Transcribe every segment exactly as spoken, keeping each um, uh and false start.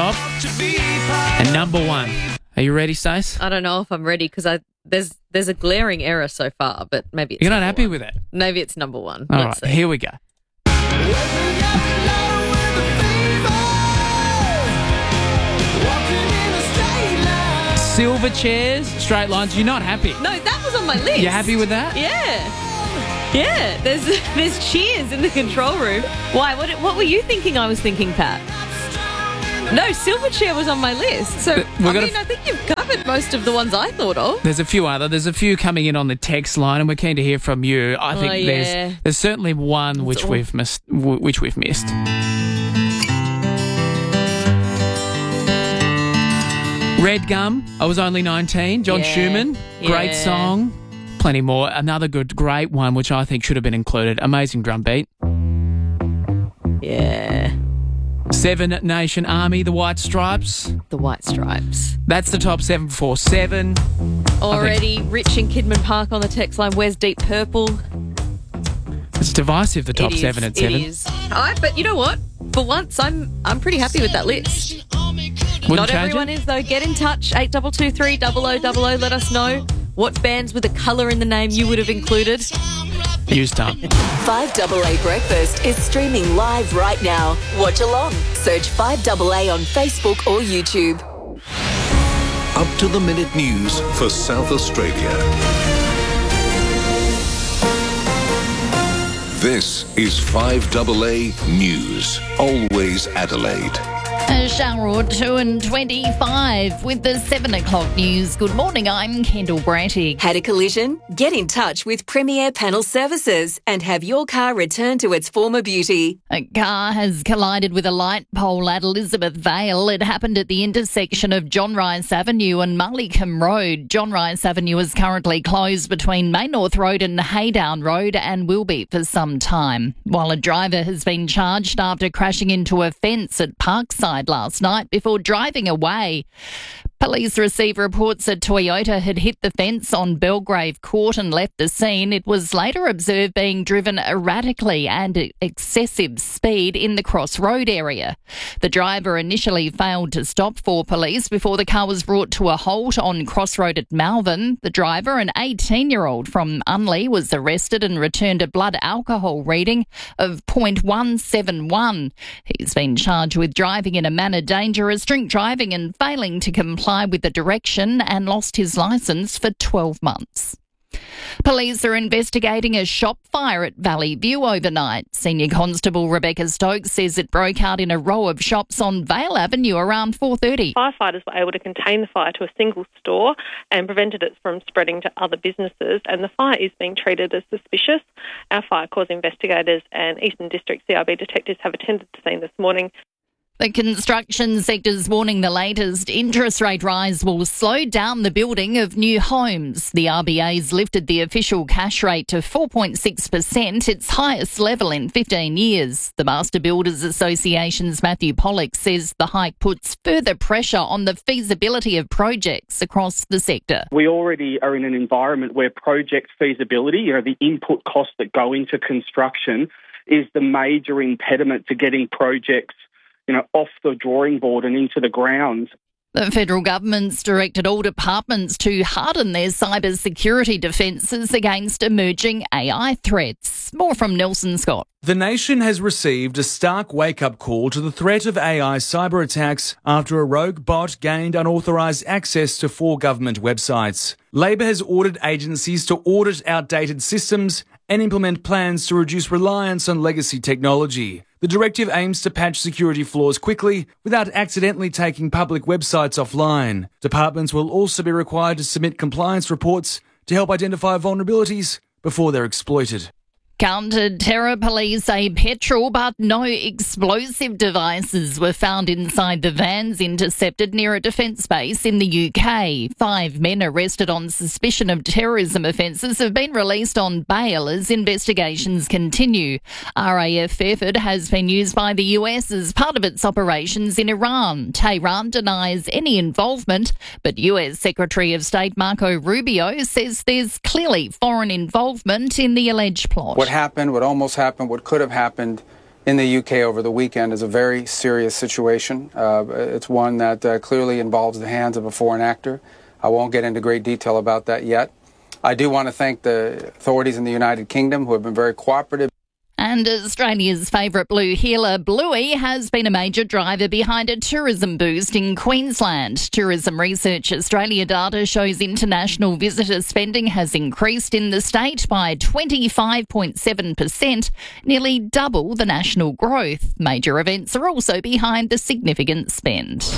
top. And number one. Are you ready, Stace? I don't know if I'm ready because I there's there's a glaring error so far, but maybe it's You're not number happy one. with it? Maybe it's number one. All Let's right, see. here we go. Silver chairs, straight lines. You're not happy? No, that was on my list. You happy with that? Yeah. Yeah, there's there's cheers in the control room. Why? What what were you thinking I was thinking, Pat? No, Silverchair was on my list. So, We're I gonna mean, I think you've covered most of the ones I thought of. There's a few other. There's a few coming in on the text line, and we're keen to hear from you. I think Oh, yeah. there's there's certainly one which all- we've missed. w- Which we've missed. Red Gum. I was only nineteen. John Yeah. Schumann. Great Yeah. song. Plenty more. Another good, great one, which I think should have been included. Amazing drum beat. Yeah. Seven Nation Army, the White Stripes. The White Stripes. That's the top seven for seven. Already, Rich in Kidman Park on the text line. Where's Deep Purple? It's divisive, the top It is, seven at seven. It is. All right, but you know what? For once, I'm I'm pretty happy with that list. Wouldn't Not change everyone it? is, though. Get in touch. eight two two three, double oh double oh. Let us know what bands with a colour in the name you would have included. Use time. five A A Breakfast is streaming live right now. Watch along. Search five A A on Facebook or YouTube. Up to the minute news for South Australia. This is five A A News. Always Adelaide. Shower two and twenty-five with the seven o'clock news. Good morning, I'm Kendall Brattig. Had a collision? Get in touch with Premier Panel Services and have your car returned to its former beauty. A car has collided with a light pole at Elizabeth Vale. It happened at the intersection of John Rice Avenue and Mullicombe Road. John Rice Avenue is currently closed between Main North Road and Haydown Road and will be for some time. While a driver has been charged after crashing into a fence at Parkside last night before driving away. Police received reports a Toyota had hit the fence on Belgrave Court and left the scene. It was later observed being driven erratically and at excessive speed in the Crossroad area. The driver initially failed to stop for police before the car was brought to a halt on Crossroad at Malvern. The driver, an eighteen-year-old from Unley, was arrested and returned a blood alcohol reading of zero point one seven one. He's been charged with driving in a manner dangerous, drink driving and failing to comply with the direction and lost his licence for twelve months. Police are investigating a shop fire at Valley View overnight. Senior Constable Rebecca Stokes says it broke out in a row of shops on Vale Avenue around four thirty. Firefighters were able to contain the fire to a single store and prevented it from spreading to other businesses, and the fire is being treated as suspicious. Our fire cause investigators and Eastern District C I B detectives have attended the scene this morning. The construction sector's warning the latest interest rate rise will slow down the building of new homes. The R B A's lifted the official cash rate to four point six percent, its highest level in fifteen years. The Master Builders Association's Matthew Pollock says the hike puts further pressure on the feasibility of projects across the sector. We already are in an environment where project feasibility, you know, the input costs that go into construction, is the major impediment to getting projects, you know, off the drawing board and into the ground. The federal government's directed all departments to harden their cyber security defences against emerging A I threats. More from Nelson Scott. The nation has received a stark wake-up call to the threat of A I cyber attacks after a rogue bot gained unauthorised access to four government websites. Labor has ordered agencies to audit outdated systems and implement plans to reduce reliance on legacy technology. The directive aims to patch security flaws quickly without accidentally taking public websites offline. Departments will also be required to submit compliance reports to help identify vulnerabilities before they're exploited. Counter-terror police say petrol but no explosive devices were found inside the vans intercepted near a defence base in the U K. Five men arrested on suspicion of terrorism offences have been released on bail as investigations continue. R A F effort has been used by the U S as part of its operations in Iran. Tehran denies any involvement, but U S Secretary of State Marco Rubio says there's clearly foreign involvement in the alleged plot. What happened, what almost happened, what could have happened in the U K over the weekend is a very serious situation. Uh, it's one that uh, clearly involves the hands of a foreign actor. I won't get into great detail about that yet. I do want to thank the authorities in the United Kingdom who have been very cooperative. And Australia's favourite blue heeler, Bluey, has been a major driver behind a tourism boost in Queensland. Tourism Research Australia data shows international visitor spending has increased in the state by twenty-five point seven percent, nearly double the national growth. Major events are also behind the significant spend.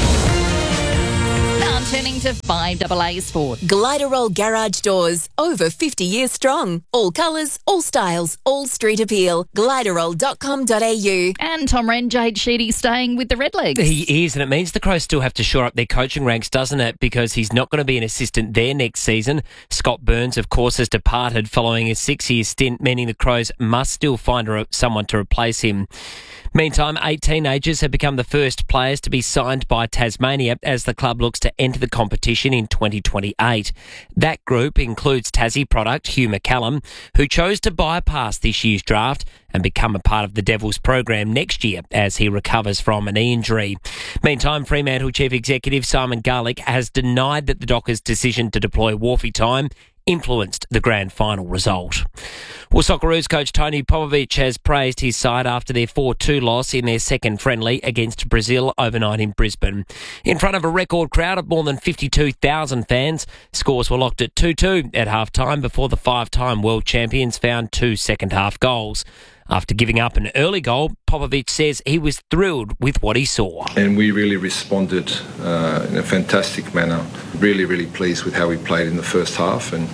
Now turning to five double A Sport. Gliderol Garage Doors, over fifty years strong. All colours, all styles, all street appeal. Gliderol dot com dot a u. And Tom Wren, Jade Sheedy staying with the Redlegs. He is, and it means the Crows still have to shore up their coaching ranks, doesn't it? Because he's not going to be an assistant there next season. Scott Burns, of course, has departed following a six-year stint, meaning the Crows must still find a, someone to replace him. Meantime, eight teenagers have become the first players to be signed by Tasmania as the club looks to enter the competition in twenty twenty-eight. That group includes Tassie product Hugh McCallum, who chose to bypass this year's draft and become a part of the Devils program next year as he recovers from an knee injury. Meantime, Fremantle Chief Executive Simon Garlick has denied that the Dockers' decision to deploy Wharfie time influenced the grand final result. Well, Socceroos coach Tony Popovic has praised his side after their four two loss in their second friendly against Brazil overnight in Brisbane. In front of a record crowd of more than fifty-two thousand fans, scores were locked at two two at half-time before the five-time world champions found two second-half goals. After giving up an early goal, Popovic says he was thrilled with what he saw. And we really responded uh, in a fantastic manner. Really, really pleased with how we played in the first half. And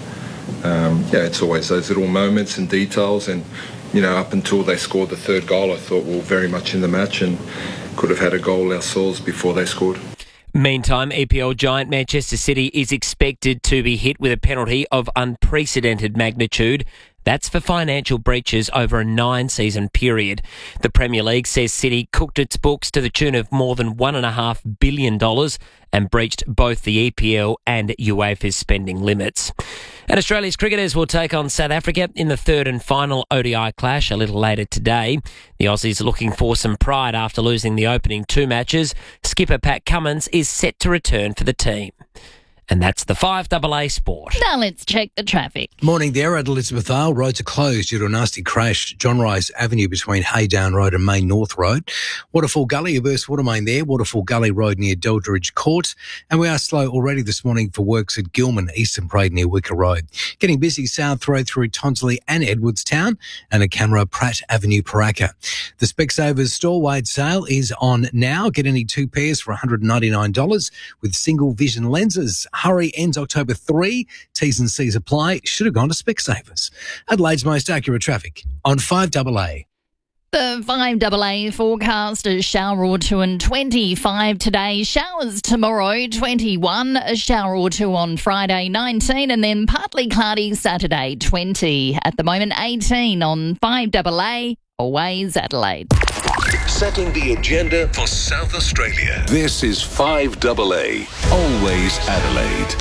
um, yeah, it's always those little moments and details. And, you know, up until they scored the third goal, I thought we were very much in the match and could have had a goal ourselves before they scored. Meantime, E P L giant Manchester City is expected to be hit with a penalty of unprecedented magnitude. That's for financial breaches over a nine-season period. The Premier League says City cooked its books to the tune of more than one point five billion dollars and breached both the E P L and UEFA's spending limits. And Australia's cricketers will take on South Africa in the third and final O D I clash a little later today. The Aussies are looking for some pride after losing the opening two matches. Skipper Pat Cummins is set to return for the team. And that's the five double A Sport. Now let's check the traffic. Morning there at Elizabeth Vale. Roads are closed due to a nasty crash. John Rice Avenue between Haydown Road and Main North Road. Waterfall Gully, a burst water main there. Waterfall Gully Road near Doldridge Court. And we are slow already this morning for works at Gilman, Eastern Parade near Wicker Road. Getting busy South Road through Tonsley and Edwardstown and a camera Pratt Avenue, Paraka. The Specsavers store wide sale is on now. Get any two pairs for one hundred ninety-nine dollars with single vision lenses. Hurry ends October third. T's and C's apply. Should have gone to Specsavers. Adelaide's most accurate traffic on five double A. The five double A forecast, a shower or two and twenty-five today. Showers tomorrow, twenty-one. A shower or two on Friday, nineteen. And then partly cloudy Saturday, twenty. At the moment, eighteen on five double A. Always Adelaide. Setting the agenda for South Australia. This is five double A. Always Adelaide.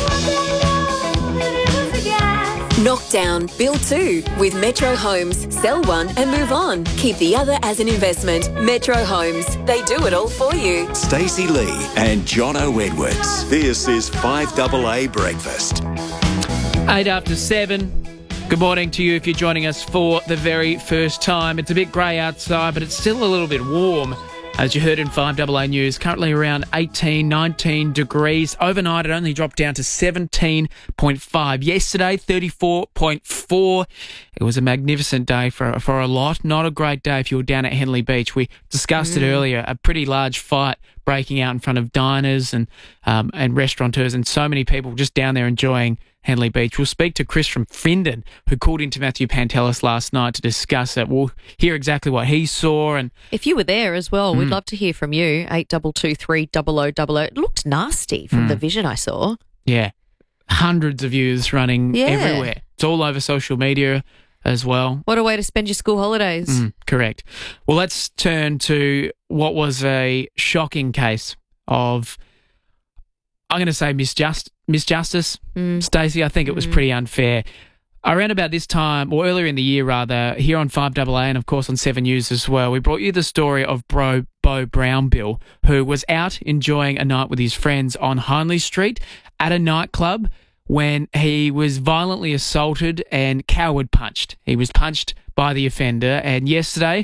Knock down, build two with Metro Homes. Sell one and move on. Keep the other as an investment. Metro Homes. They do it all for you. Stacey Lee and Jono Edwards. This is five double A Breakfast. Eight after seven. Good morning to you if you're joining us for the very first time. It's a bit grey outside, but it's still a little bit warm. As you heard in five double A News, currently around eighteen, nineteen degrees. Overnight, it only dropped down to seventeen point five. Yesterday, thirty-four point four. It was a magnificent day for, for a lot. Not a great day if you were down at Henley Beach. We discussed mm. it earlier. A pretty large fight breaking out in front of diners and um, and restaurateurs and so many people just down there enjoying Henley Beach. We'll speak to Chris from Findon, who called into Matthew Pantelis last night to discuss it. We'll hear exactly what he saw. And if you were there as well, mm. we'd love to hear from you. eight two two three zero zero zero zero. It looked nasty from mm. the vision I saw. Yeah. Hundreds of views running yeah. everywhere. It's all over social media as well. What a way to spend your school holidays. Mm, correct. Well, let's turn to what was a shocking case of, I'm going to say misjust, misjustice. Mm. Stacey, I think it was pretty unfair. Around about this time, or earlier in the year rather, here on five A A and of course on seven News as well, we brought you the story of Bro Beau Brownbill, who was out enjoying a night with his friends on Hindley Street at a nightclub when he was violently assaulted and coward punched. He was punched by the offender, and yesterday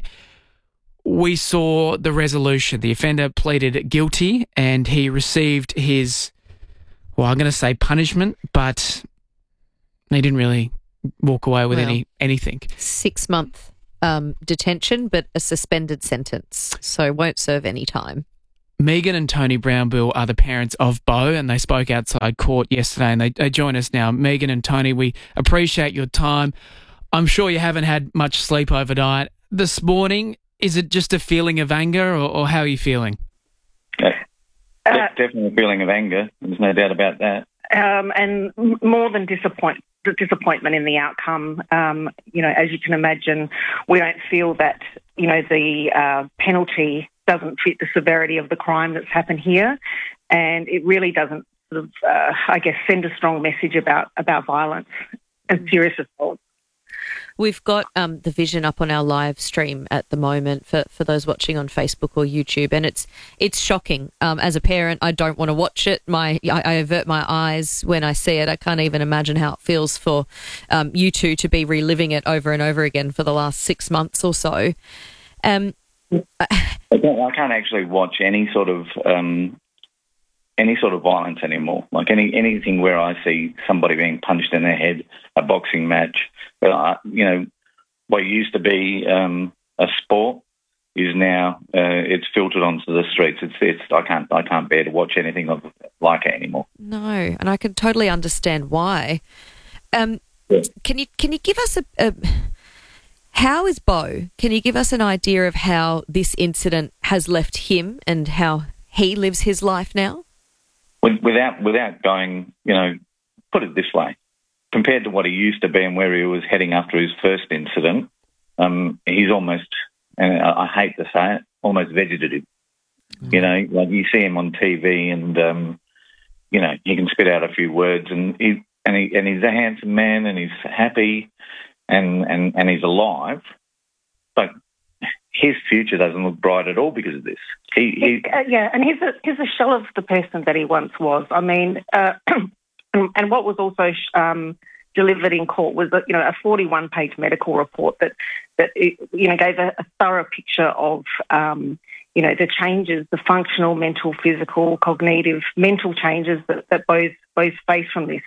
we saw the resolution. The offender pleaded guilty and he received his, well, I'm going to say punishment, but he didn't really walk away with Well, any anything. Six month um, detention, but a suspended sentence, so won't serve any time. Megan and Tony Brownbill are the parents of Beau, and they spoke outside court yesterday, and they, they join us now. Megan and Tony, we appreciate your time. I'm sure you haven't had much sleep overnight. This morning, is it just a feeling of anger, or, or how are you feeling? Uh, definitely a feeling of anger. There's no doubt about that. Um, and m- more than disappoint, the disappointment in the outcome. Um, you know, as you can imagine, we don't feel that, you know, the uh, penalty doesn't fit the severity of the crime that's happened here, and it really doesn't sort of, uh, I guess, send a strong message about, about violence and serious assault. We've got um, the vision up on our live stream at the moment for, for those watching on Facebook or YouTube, and it's it's shocking. Um, as a parent, I don't want to watch it. My I, I avert my eyes when I see it. I can't even imagine how it feels for um, you two to be reliving it over and over again for the last six months or so. Um, I can't, I can't actually watch any sort of um, any sort of violence anymore. Like any anything where I see somebody being punched in the head, a boxing match. Uh, you know, what used to be um, a sport is now uh, it's filtered onto the streets. It's it's I can't I can't bear to watch anything of, like it anymore. No, and I can totally understand why. Um, yeah. Can you can you give us a, a how is Beau? Can you give us an idea of how this incident has left him and how he lives his life now? Without without going, you know, put it this way. Compared to what he used to be and where he was heading after his first incident, um, he's almost, and I, I hate to say it, almost vegetative. Mm. You know, like you see him on T V and, um, you know, he can spit out a few words and he, and, he, and he's a handsome man and he's happy and, and, and he's alive, but his future doesn't look bright at all because of this. He, he uh, yeah, and he's a, he's a shell of the person that he once was. I mean... Uh, And what was also um, delivered in court was, you know, a forty-one page medical report that that it, you know gave a, a thorough picture of, um, you know, the changes, the functional, mental, physical, cognitive, mental changes that, that both both face from this.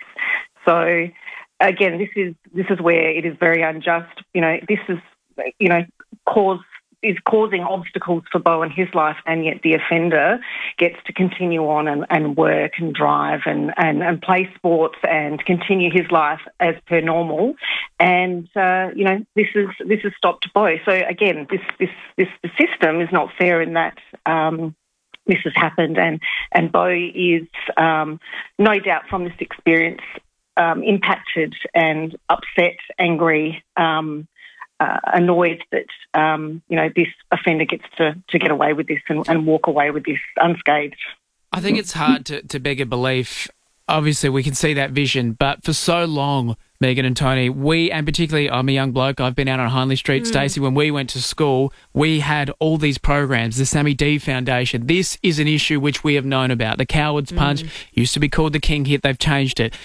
So, again, this is this is where it is very unjust. You know, this is you know cause. is causing obstacles for Beau in his life, and yet the offender gets to continue on and, and work and drive and, and, and play sports and continue his life as per normal. And, uh, you know, this is this has stopped Beau. So, again, this, this, this the system is not fair in that um, this has happened, and, and Beau is um, no doubt from this experience um, impacted and upset, angry, um Uh, annoyed that, um, you know, this offender gets to, to get away with this and, and walk away with this unscathed. I think it's hard to, to beg a belief. Obviously, we can see that vision, but for so long, Megan and Tony, we, and particularly I'm a young bloke, I've been out on Hindley Street, mm. Stacey, when we went to school, we had all these programs, the Sammy D Foundation. This is an issue which we have known about. The Coward's mm. Punch used to be called the King Hit, they've changed it.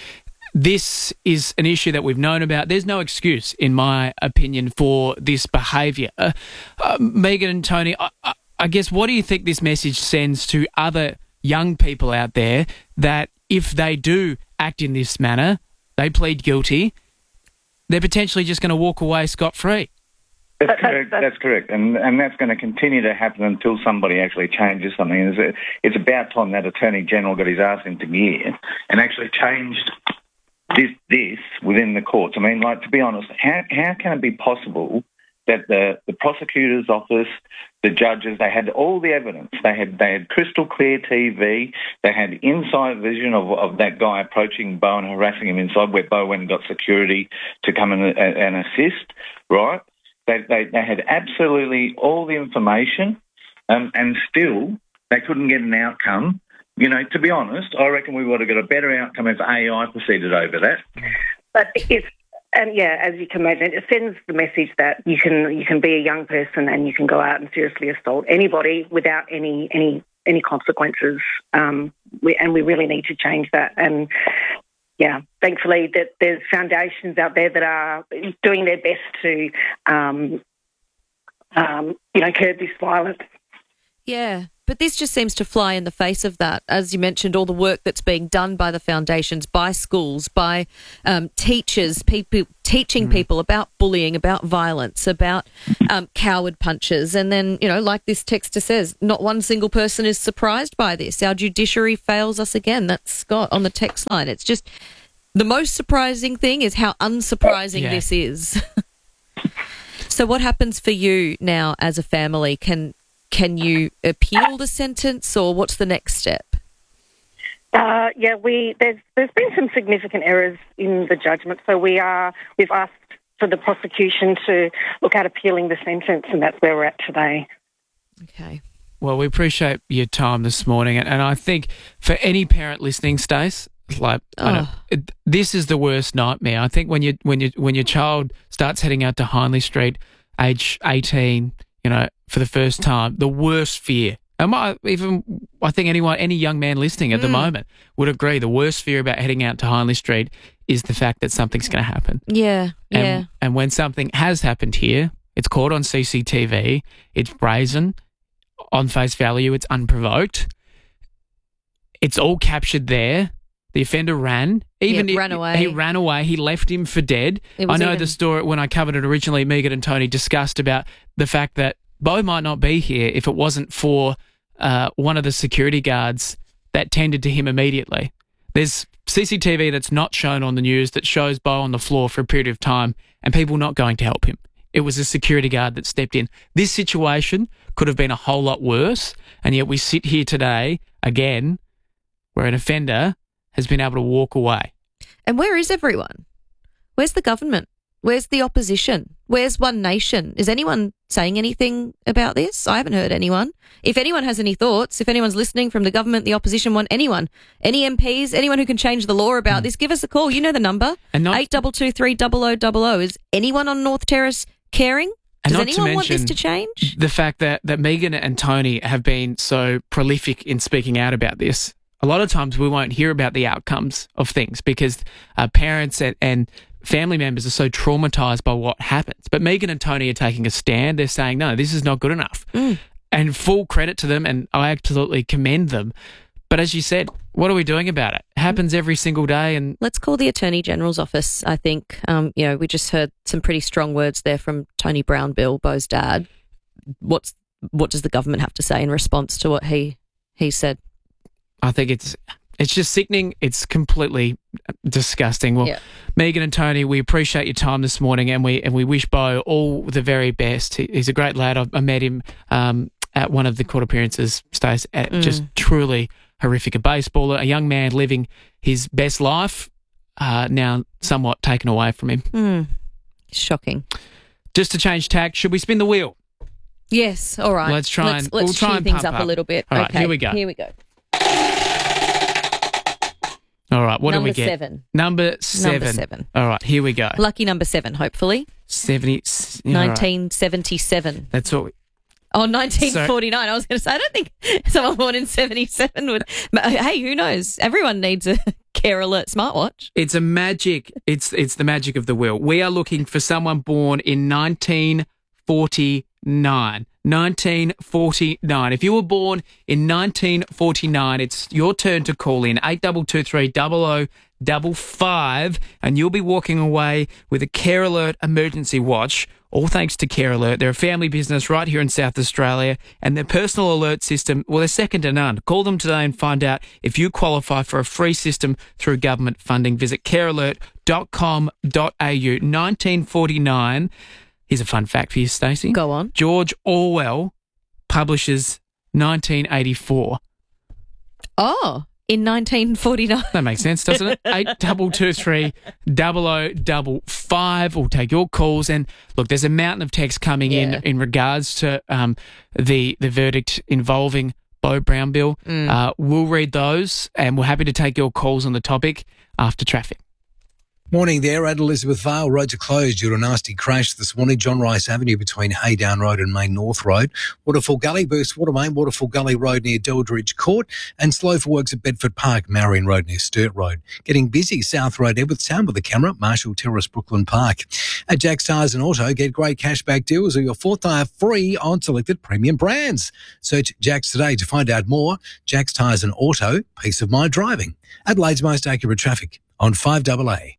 This is an issue that we've known about. There's no excuse, in my opinion, for this behaviour. Uh, uh, Megan and Tony, I, I, I guess, what do you think this message sends to other young people out there that if they do act in this manner, they plead guilty, they're potentially just going to walk away scot-free? That's correct. That's correct, and and that's going to continue to happen until somebody actually changes something. It's, it's about time that Attorney General got his arse into gear and actually changed This, this within the courts. I mean, like, to be honest, how how can it be possible that the, the prosecutor's office, the judges, they had all the evidence. They had they had crystal clear T V. They had inside vision of, of that guy approaching Beau and harassing him inside, where Beau went and got security to come and, and assist, right? They, they, they had absolutely all the information, um, and still they couldn't get an outcome. You know, to be honest, I reckon we would have got a better outcome if A I proceeded over that. But it's And yeah, as you can imagine, it sends the message that you can you can be a young person and you can go out and seriously assault anybody without any any any consequences. Um, we, and we really need to change that. And yeah, thankfully that there's foundations out there that are doing their best to um, um, you know curb this violence. Yeah. But this just seems to fly in the face of that. As you mentioned, all the work that's being done by the foundations, by schools, by um, teachers, people teaching mm. people about bullying, about violence, about um, coward punches. And then, you know, like this texter says, not one single person is surprised by this. Our judiciary fails us again. That's Scott on the text line. It's just the most surprising thing is how unsurprising yeah. this is. So what happens for you now as a family? Can... Can you appeal the sentence, or what's the next step? Uh, yeah, we there's there's been some significant errors in the judgment, so we are we've asked for the prosecution to look at appealing the sentence, and that's where we're at today. Okay. Well, we appreciate your time this morning, and, and I think for any parent listening, Stace, like oh. I don't, it, this is the worst nightmare. I think when you when you when your child starts heading out to Hindley Street, age eighteen. You know, for the first time, the worst fear. And I, even I think anyone, any young man listening at mm. the moment would agree. The worst fear about heading out to Hindley Street is the fact that something's going to happen. Yeah, and, yeah. And when something has happened here, it's caught on C C T V. It's brazen, on face value. It's unprovoked. It's all captured there. The offender ran. Even yeah, he, ran away. He ran away. He left him for dead. I know even... the story when I covered it originally. Megan and Tony discussed about the fact that Bo might not be here if it wasn't for uh, one of the security guards that tended to him immediately. There's C C T V that's not shown on the news that shows Bo on the floor for a period of time and people not going to help him. It was a security guard that stepped in. This situation could have been a whole lot worse, and yet we sit here today again where an offender has been able to walk away. And where is everyone? Where's the government? Where's the opposition? Where's One Nation? Is anyone saying anything about this? I haven't heard anyone. If anyone has any thoughts, if anyone's listening from the government, the opposition, want anyone, any M Ps, anyone who can change the law about mm. this, give us a call. You know the number, eight two two three zero zero zero zero. Is anyone on North Terrace caring? Does anyone want this to change? The fact that, that Megan and Tony have been so prolific in speaking out about this. A lot of times we won't hear about the outcomes of things because uh, parents and, and family members are so traumatised by what happens. But Megan and Tony are taking a stand. They're saying, no, this is not good enough. Mm. And full credit to them, and I absolutely commend them. But as you said, what are we doing about it? It happens every single day. And let's call the Attorney General's office, I think. Um, you know, we just heard some pretty strong words there from Tony Brown-Bill, Bo's dad. What's What does the government have to say in response to what he he said? I think it's it's just sickening. It's completely disgusting. Well, yeah. Megan and Tony, we appreciate your time this morning, and we and we wish Bo all the very best. He, he's a great lad. I, I met him um, at one of the court appearances, Stace. Mm. Just truly horrific. A baseballer, a young man living his best life, uh, now somewhat taken away from him. Mm. Shocking. Just to change tack, should we spin the wheel? Yes. All right. Let's try let's, and let's we'll try cheer and things pump up, up a little bit. All right, okay. here we go. Here we go. All right, what number do we get? Seven. Number seven. Number seven. All right, here we go. Lucky number seven, hopefully. seventy. nineteen seventy-seven. Right. That's what we... Oh, nineteen forty-nine. So, I was going to say, I don't think someone born in seventy-seven would... But, hey, who knows? Everyone needs a Care Alert smartwatch. It's a magic. It's, it's the magic of the wheel. We are looking for someone born in nineteen forty-nine. nineteen forty-nine. If you were born in nineteen forty-nine, it's your turn to call in eight two two three zero zero five five, and you'll be walking away with a Care Alert emergency watch, all thanks to Care Alert. They're a family business right here in South Australia, and their personal alert system, well, they're second to none. Call them today and find out if you qualify for a free system through government funding. Visit care alert dot com dot a u. nineteen forty-nine. Here's a fun fact for you, Stacey. Go on. George Orwell publishes nineteen eighty-four. Oh, in nineteen forty-nine. That makes sense, doesn't it? eight two two three zero zero five five. We'll take your calls. And look, there's a mountain of text coming Yeah. in in regards to um, the, the verdict involving Bo Brown-Bill. Mm. Uh, we'll read those, and we're happy to take your calls on the topic after traffic. Morning there at Elizabeth Vale. Roads are closed due to a nasty crash this morning. John Rice Avenue between Haydown Road and Main North Road. Waterfall Gully, burst water main, Waterfall Gully Road near Deldridge Court, and slow for works at Bedford Park, Marion Road near Sturt Road. Getting busy, South Road Edwardstown with the camera, Marshall Terrace, Brooklyn Park. At Jack's Tyres and Auto, get great cashback deals or your fourth tyre free on selected premium brands. Search Jack's today to find out more. Jack's Tyres and Auto, peace of mind driving. Adelaide's most accurate traffic on five double A.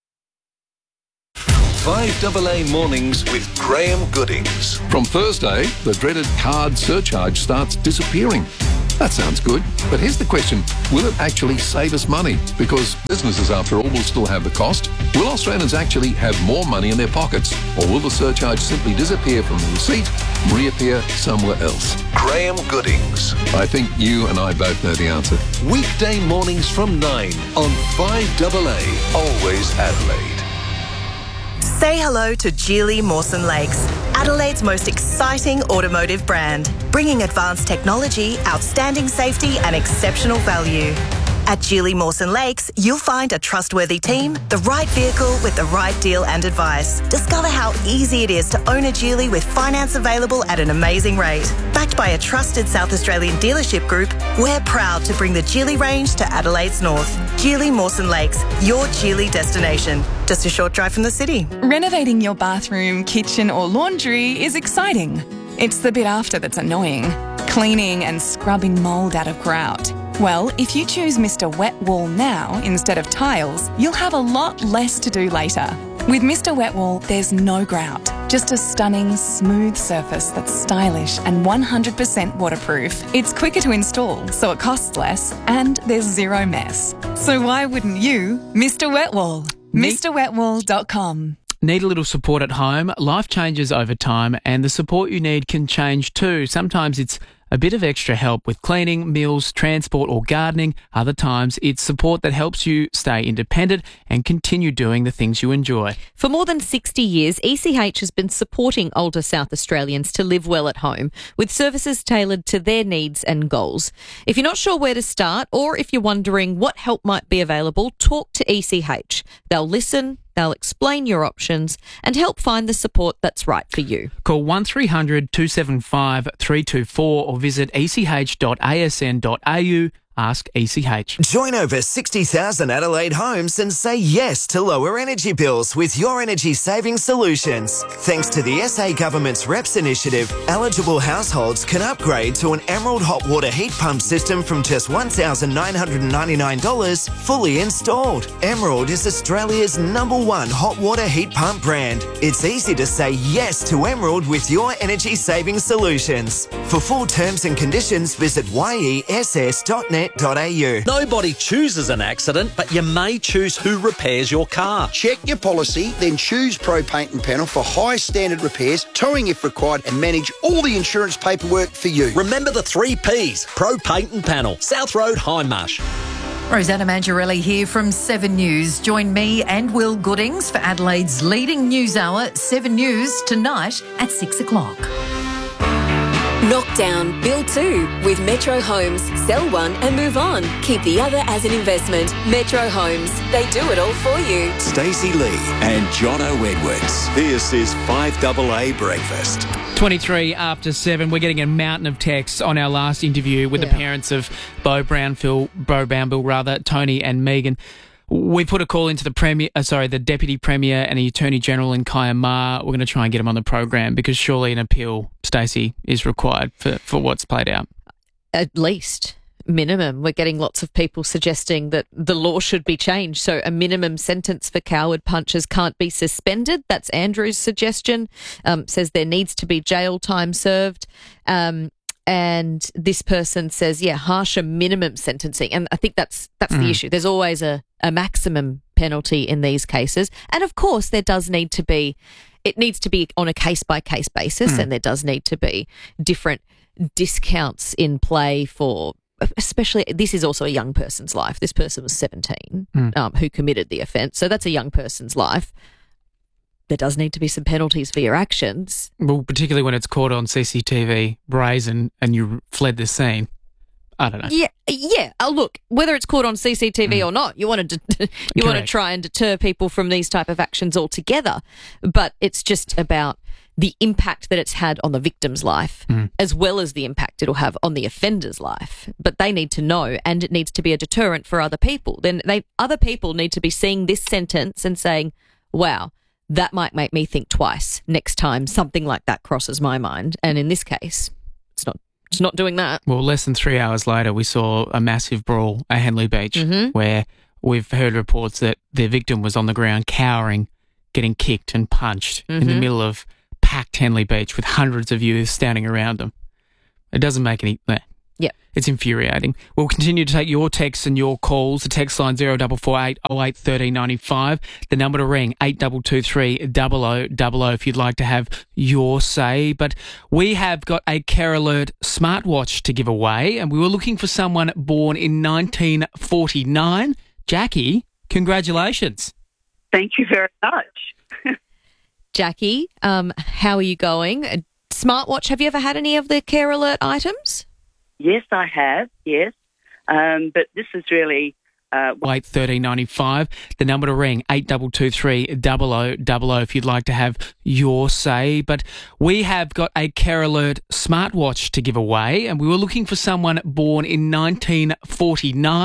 five double A Mornings with Graham Goodings. From Thursday, the dreaded card surcharge starts disappearing. That sounds good, but here's the question. Will it actually save us money? Because businesses, after all, will still have the cost. Will Australians actually have more money in their pockets? Or will the surcharge simply disappear from the receipt and reappear somewhere else? Graham Goodings. I think you and I both know the answer. Weekday mornings from nine on five double A. Always Adelaide. Say hello to Geely Mawson Lakes, Adelaide's most exciting automotive brand, bringing advanced technology, outstanding safety and exceptional value. At Geely Mawson Lakes, you'll find a trustworthy team, the right vehicle with the right deal and advice. Discover how easy it is to own a Geely with finance available at an amazing rate. Backed by a trusted South Australian dealership group, we're proud to bring the Geely range to Adelaide's north. Geely Mawson Lakes, your Geely destination. Just a short drive from the city. Renovating your bathroom, kitchen or laundry is exciting. It's the bit after that's annoying. Cleaning and scrubbing mould out of grout. Well, if you choose Mister Wet Wall now instead of tiles, you'll have a lot less to do later. With Mister Wet Wall, there's no grout, just a stunning, smooth surface that's stylish and one hundred percent waterproof. It's quicker to install, so it costs less, and there's zero mess. So why wouldn't you Mister Wet Wall? Mr Wet Wall dot com. Need a little support at home? Life changes over time, and the support you need can change too. Sometimes it's a bit of extra help with cleaning, meals, transport or gardening. Other times it's support that helps you stay independent and continue doing the things you enjoy. For more than sixty years, E C H has been supporting older South Australians to live well at home with services tailored to their needs and goals. If you're not sure where to start or if you're wondering what help might be available, talk to E C H. They'll listen, they'll explain your options and help find the support that's right for you. Call one three hundred two seven five three two four or visit e c h dot a s n dot a u. Ask E C H. Join over sixty thousand Adelaide homes and say yes to lower energy bills with Your Energy Savings Solutions. Thanks to the S A Government's R E P S initiative, eligible households can upgrade to an Emerald hot water heat pump system from just one thousand nine hundred ninety-nine dollars fully installed. Emerald is Australia's number one hot water heat pump brand. It's easy to say yes to Emerald with Your Energy Savings Solutions. For full terms and conditions, visit y e s s dot net. Nobody chooses an accident, but you may choose who repairs your car. Check your policy, then choose Pro Paint and Panel for high standard repairs, towing if required, and manage all the insurance paperwork for you. Remember the three Ps, Pro Paint and Panel, South Road, Hindmarsh. Rosanna Mangiarelli here from Seven News. Join me and Will Goodings for Adelaide's leading news hour, Seven News, tonight at six o'clock. Knock down, build two with Metro Homes. Sell one and move on. Keep the other as an investment. Metro Homes. They do it all for you. Stacey Lee and Jono Edwards. This is five double A Breakfast. twenty-three after seven. We're getting a mountain of texts on our last interview with yeah. the parents of Bo Brownfield, Bo Brownbill, rather, Tony and Megan. We put a call into the Premier, uh, sorry, the Deputy Premier and the Attorney General in Kiama. We're going to try and get him on the program because surely an appeal, Stacey, is required for, for what's played out. At least, minimum. We're getting lots of people suggesting that the law should be changed. So a minimum sentence for coward punchers can't be suspended. That's Andrew's suggestion. Um, says there needs to be jail time served. Um, And this person says, yeah, harsher minimum sentencing. And I think that's that's mm. the issue. There's always a, a maximum penalty in these cases. And, of course, there does need to be – it needs to be on a case-by-case basis mm. and there does need to be different discounts in play for – especially this is also a young person's life. This person was seventeen mm. um, who committed the offence. So that's a young person's life. There does need to be some penalties for your actions. Well, particularly when it's caught on C C T V, brazen, and you fled the scene. I don't know. Yeah, yeah. Uh, look, whether it's caught on C C T V Mm. or not, you want to de- you want to Correct. try and deter people from these type of actions altogether. But it's just about the impact that it's had on the victim's life, Mm. as well as the impact it'll have on the offender's life. But they need to know, and it needs to be a deterrent for other people. Then they other people need to be seeing this sentence and saying, "Wow, that might make me think twice next time something like that crosses my mind." And in this case, it's not. It's not doing that. Well, less than three hours later, we saw a massive brawl at Henley Beach Mhm. where we've heard reports that the victim was on the ground cowering, getting kicked and punched in the Mhm. middle of packed Henley Beach with hundreds of youths standing around them. It doesn't make any... Eh. Yep. It's infuriating. We'll continue to take your texts and your calls. The text line zero four four eight oh eight one three nine five. The number to ring eight two two three double oh double oh if you'd like to have your say. But we have got a Care Alert smartwatch to give away, and we were looking for someone born in nineteen forty-nine. Jackie, congratulations. Thank you very much. Jackie, um, how are you going? A smartwatch, have you ever had any of the Care Alert items? Yes, I have, yes. Um, but this is really... Uh, eight one three nine five. The number to ring eight two two three double oh double oh if you'd like to have your say. But we have got a Care Alert smartwatch to give away, and we were looking for someone born in nineteen forty-nine.